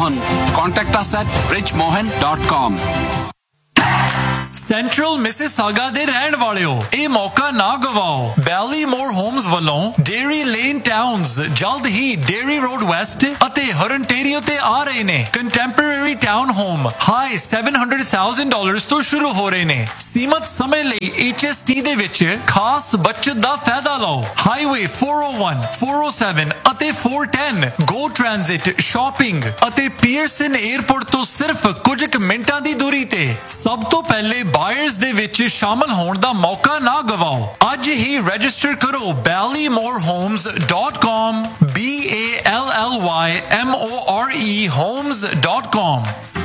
Mohan. Contact us at richmohan.com. Central Mississauga ਦੇ ਰਹਿਣ ਵਾਲਿਓ, ਇਹ ਮੌਕਾ ਨਾ ਗਵਾਓ। ਬੈਲੀਮੋਰ ਹੋਮਸ ਵੱਲੋਂ ਡੇਰੀ ਲੇਨ ਟਾਊਨਸ ਜਲਦ ਹੀ ਡੇਰੀ ਰੋਡ ਵੈਸਟ ਅਤੇ ਹਰਨਟੇਰੀਓ ਤੇ ਆ ਰਹੇ ਨੇ। ਕੰਟੈਂਪਰੇਰੀ ਟਾਊਨ ਹੋਮ ਹਾਈ $700,000 ਤੋਂ ਸ਼ੁਰੂ ਹੋ ਰਹੇ ਨੇ। ਸੀਮਤ ਸਮੇਂ ਲਈ HST ਦੇ ਵਿੱਚ ਖਾਸ ਬਚਤ ਦਾ ਫਾਇਦਾ ਲਓ। ਹਾਈਵੇ 401, 407 ਅਤੇ 410 ਗੋ ਟ੍ਰਾਂਜ਼ਿਟ, ਸ਼ਾਪਿੰਗ ਅਤੇ ਪੀਅਰਸਨ 에ਅਰਪੋਰਟ ਤੋਂ ਸਿਰਫ ਕੁਝ ਕੁ ਮਿੰਟਾਂ ਦੀ ਦੂਰੀ ਤੇ। ਸਭ ਤੋਂ ਪਹਿਲੇ ਬਾਇਰਸ ਦੇ ਵਿੱਚ ਸ਼ਾਮਲ ਹੋਣ ਦਾ ਮੌਕਾ ਨਾ ਗਵਾਓ। ਅੱਜ ਹੀ ਰਜਿਸਟਰ ਕਰੋ ballymorhomes.com, BALLYMORE homes.com।